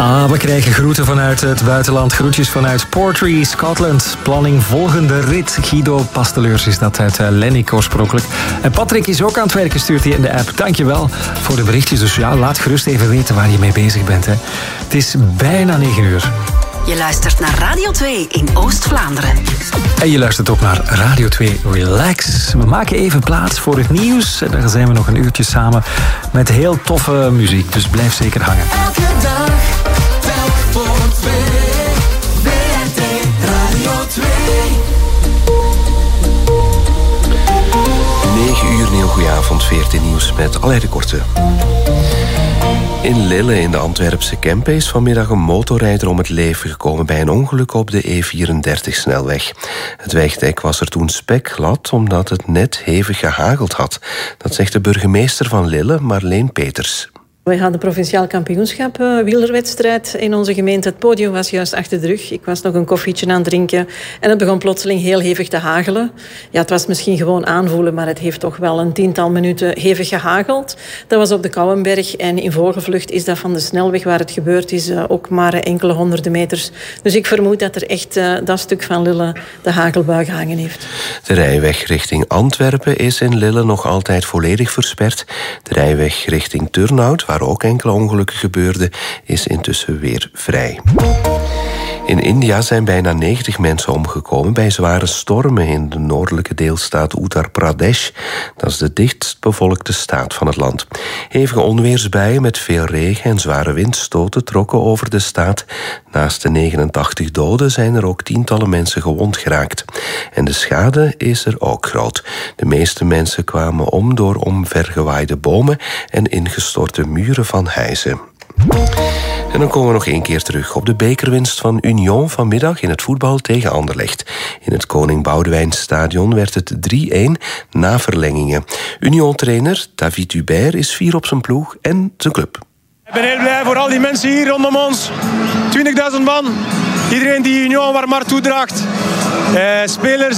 We krijgen groeten vanuit het buitenland. Groetjes vanuit Portree, Scotland. Planning volgende rit. Guido Pasteleurs is dat uit Lennik oorspronkelijk. En Patrick is ook aan het werken, stuurt hij in de app. Dankjewel voor de berichtjes. Dus ja, laat gerust even weten waar je mee bezig bent. Hè. Het is bijna 9 uur. Je luistert naar Radio 2 in Oost-Vlaanderen. En je luistert ook naar Radio 2 Relax. We maken even plaats voor het nieuws. En daar zijn we nog een uurtje samen met heel toffe muziek. Dus blijf zeker hangen. Elke dag, telk voor 2. WRT Radio 2. 9 uur, een heel goeie avond. 14 nieuws met allerlei de korte. In Lille in de Antwerpse Kempen is vanmiddag een motorrijder om het leven gekomen bij een ongeluk op de E34-snelweg. Het wegdek was er toen spekglad omdat het net hevig gehageld had. Dat zegt de burgemeester van Lille, Marleen Peters. We hadden provinciaal kampioenschap wielerwedstrijd in onze gemeente. Het podium was juist achter de rug. Ik was nog een koffietje aan het drinken en het begon plotseling heel hevig te hagelen. Ja, het was misschien gewoon aanvoelen, maar het heeft toch wel een 10-tal minuten hevig gehageld. Dat was op de Kouwenberg en in vogelvlucht is dat van de snelweg waar het gebeurd is ook maar enkele honderden meters. Dus ik vermoed dat er echt dat stuk van Lille de hagelbui gehangen heeft. De rijweg richting Antwerpen is in Lille nog altijd volledig versperd. De rijweg richting Turnhout, waar ook enkele ongelukken gebeurden, is intussen weer vrij. In India zijn bijna 90 mensen omgekomen bij zware stormen in de noordelijke deelstaat Uttar Pradesh. Dat is de dichtstbevolkte staat van het land. Hevige onweersbuien met veel regen en zware windstoten trokken over de staat. Naast de 89 doden zijn er ook tientallen mensen gewond geraakt. En de schade is er ook groot. De meeste mensen kwamen om door omvergewaaide bomen en ingestorte muren van huizen. En dan komen we nog 1 keer terug op de bekerwinst van Union vanmiddag in het voetbal tegen Anderlecht. In het Koning Boudewijnstadion werd het 3-1 na verlengingen. Union-trainer David Hubert is fier op zijn ploeg en zijn club. Ik ben heel blij voor al die mensen hier rondom ons. 20.000 man. Iedereen die Union warm hart toedraagt. Spelers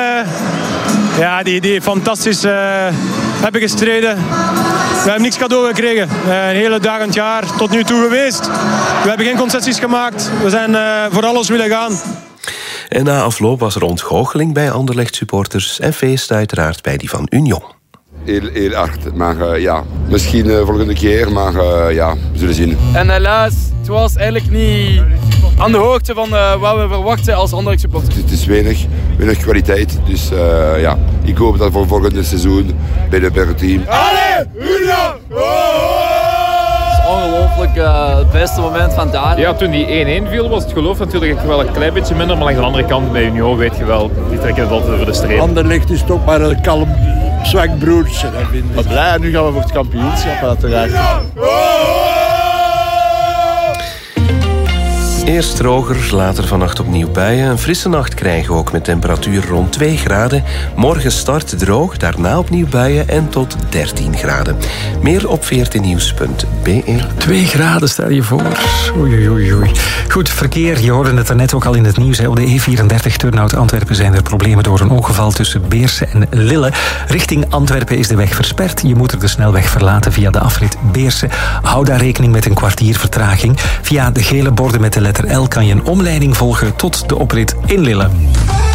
die fantastisch hebben gestreden. We hebben niks cadeau gekregen. Een hele dag en het jaar tot nu toe geweest. We hebben geen concessies gemaakt. We zijn voor alles willen gaan. En na afloop was er ontgoocheling bij Anderlecht supporters en feest uiteraard bij die van Union. Heel hard, maar misschien volgende keer, maar we zullen zien. En helaas, het was eigenlijk niet aan de hoogte van wat we verwachten als Anderlecht supporters. Het is weinig kwaliteit, dus ik hoop dat voor volgende seizoen bij het team. Allee, Union! Ongelooflijk, het beste moment van daar. Ja, toen die 1-1 viel was het geloof natuurlijk wel een klein beetje minder, maar aan de andere kant bij Union weet je wel, die trekken het altijd over de streep. Anderlecht is toch maar een kalm, zwak broertje. Maar blij, nu gaan we voor het kampioenschap uiteraard. Eerst droger, later vannacht opnieuw buien. Een frisse nacht krijgen we ook met temperatuur rond 2 graden. Morgen start droog, daarna opnieuw buien en tot 13 graden. Meer op 14nieuws.be. 2 graden, stel je voor. Oei. Goed, verkeer. Je hoorde het daarnet ook al in het nieuws. Hè. Op de E34 Turnhout Antwerpen zijn er problemen door een ongeval tussen Beerse en Lille. Richting Antwerpen is de weg versperd. Je moet er de snelweg verlaten via de afrit Beerse. Hou daar rekening met een kwartier vertraging. Via de gele borden met de letter L kan je een omleiding volgen tot de oprit in Lille.